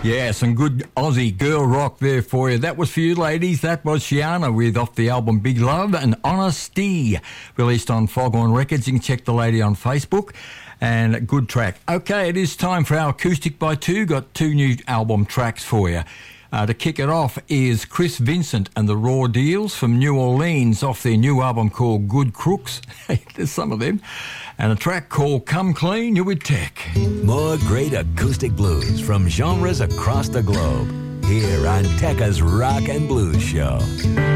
Yeah, some good Aussie girl rock there for you. That was for you, ladies. That was Shiana with off the album Big Love and Honesty, released on Foghorn Records. You can check the lady on Facebook. And a good track. Okay, it is time for our Acoustic by Two. Got two new album tracks for you. To kick it off is Chris Vincent and the Raw Deals from New Orleans off their new album called Good Crooks. There's some of them. And a track called Come Clean, You With Tech. More great acoustic blues from genres across the globe. Here on Tekka's Rock and Blues Show.